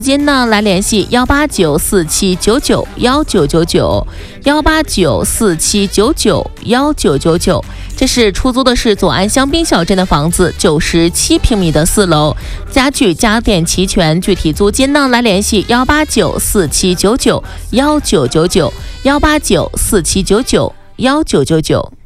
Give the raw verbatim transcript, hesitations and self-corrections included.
间呢来联系幺八九四七九九幺九九九幺八九四七九九幺九九九。这是出租的是左岸香槟小镇的房子，九十七平米的四楼，家具家电齐全。具体租金呢来联系幺八九四七九九幺九九九幺八九四七九九幺九九九。